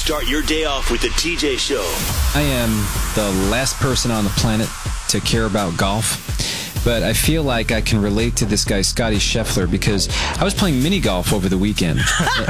Start your day off with the TJ Show. I am the last person on the planet to care about golf, but I feel like I can relate to this guy, Scotty Scheffler, because I was playing mini golf over the weekend.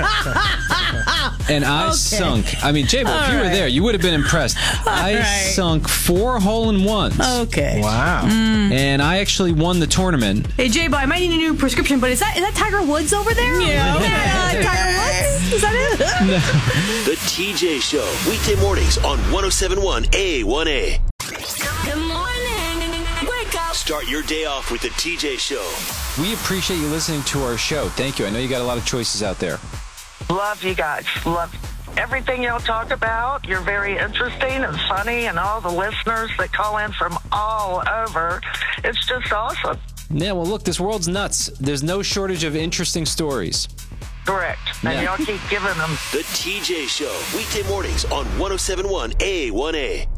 And I sunk. I mean, J-Bo, if you were there, you would have been impressed. I sunk 4 hole-in-ones. Okay. Wow. And I actually won the tournament. Hey, J-Bo, I might need a new prescription, but is that Tiger Woods over there? Yeah. Tiger Woods? Is that it? No. The TJ Show. Weekday mornings on 107.1 A1A. Good morning. Wake up. Start your day off with the TJ Show. We appreciate you listening to our show. Thank you. I know you got a lot of choices out there. Love you guys. Love everything y'all talk about. You're very interesting and funny, and all the listeners that call in from all over. It's just awesome. Yeah, well, look, this world's nuts. There's no shortage of interesting stories. Correct. And y'all keep giving them. The TJ Show. Weekday mornings on 107.1 A1A.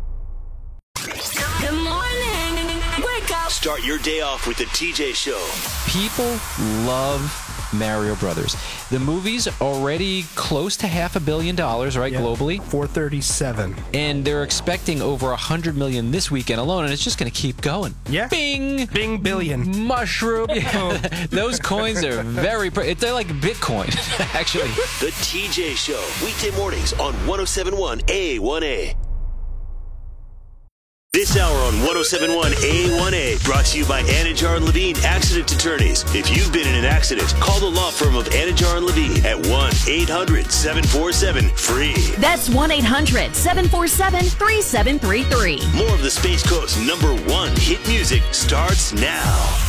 Good morning. Wake up. Start your day off with the TJ Show. People love Mario Brothers. The movie's already close to $500 million, right, globally? 437. And they're expecting over $100 million this weekend alone, and it's just going to keep going. Yeah. Bing! Bing billion. Mushroom. Those coins are they're like Bitcoin, actually. The TJ Show. Weekday mornings on 107.1 A1A. This hour on 107.1 A1A brought to you by Anajar and Levine Accident Attorneys. If you've been in an accident, call the law firm of Anajar and Levine at 1-800-747-FREE. That's 1-800-747-3733. More of the Space Coast's #1 hit music starts now.